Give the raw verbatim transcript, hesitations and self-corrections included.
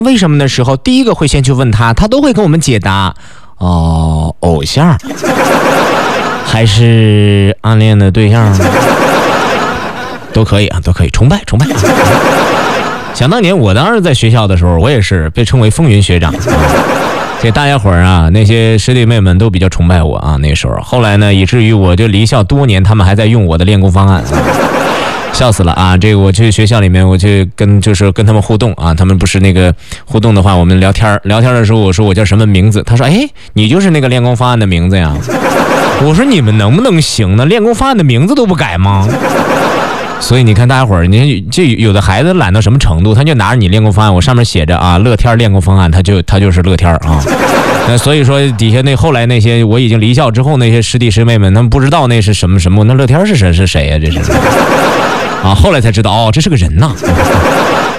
为什么的时候，第一个会先去问他，他都会跟我们解答。哦，偶像还是暗恋的对象都可以啊，都可以，崇拜崇拜。想当年我当时在学校的时候，我也是被称为风云学长。这大家伙儿啊，那些师弟妹们都比较崇拜我啊。那时候，后来呢，以至于我就离校多年，他们还在用我的练功方案。笑死了啊！这个我去学校里面，我去跟就是跟他们互动啊。他们不是那个互动的话，我们聊天聊天的时候，我说我叫什么名字，他说：“哎，你就是那个练功方案的名字呀。”我说：“你们能不能行呢？练功方案的名字都不改吗？”所以你看，大家伙儿，你这有的孩子懒到什么程度，他就拿着你练功方案，我上面写着啊，乐天练功方案，他就他就是乐天啊。那所以说，底下那后来那些我已经离校之后，那些师弟师妹们，他们不知道那是什么什么，那乐天是谁是谁呀、啊？这是。啊，后来才知道哦，这是个人呐。